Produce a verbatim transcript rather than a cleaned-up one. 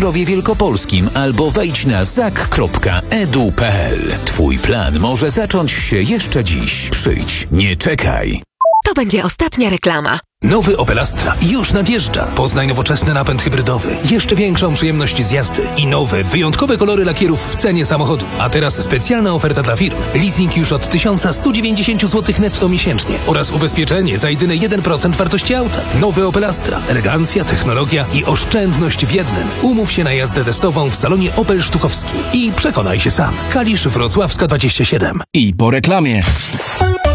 Ostrowie Wielkopolskim albo wejdź na zak kropka edu kropka pe el. Twój plan może zacząć się jeszcze dziś. Przyjdź, nie czekaj. To będzie ostatnia reklama. Nowy Opel Astra już nadjeżdża. Poznaj nowoczesny napęd hybrydowy, jeszcze większą przyjemność z jazdy i nowe, wyjątkowe kolory lakierów w cenie samochodu. A teraz specjalna oferta dla firm. Leasing już od tysiąc sto dziewięćdziesiąt złotych netto miesięcznie oraz ubezpieczenie za jedyne jeden procent wartości auta. Nowy Opel Astra. Elegancja, technologia i oszczędność w jednym. Umów się na jazdę testową w salonie Opel Sztukowski i przekonaj się sam. Kalisz Wrocławska dwadzieścia siedem. I po reklamie.